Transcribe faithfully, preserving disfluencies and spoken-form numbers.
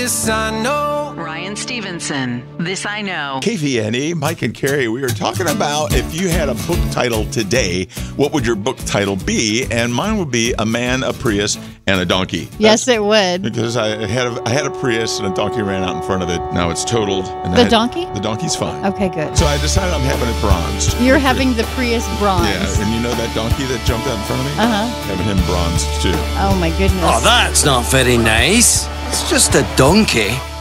this I know. Ryan Stevenson, This I Know. K V N E, Mike and Carrie, we were talking about if you had a book title today, what would your book title be? And mine would be A Man, a Prius, and a Donkey. Yes, That's it would. Because I had a, I had a Prius and a donkey ran out in front of it. Now it's totaled. And I The had- donkey? The donkey's fine. Okay, good. So I decided I'm having it bronzed. You're having the Prius bronze. Yeah, and you know that donkey that jumped out in front of me? Uh-huh. Having him bronzed too. Oh, my goodness. Oh, that's not very nice. It's just a donkey.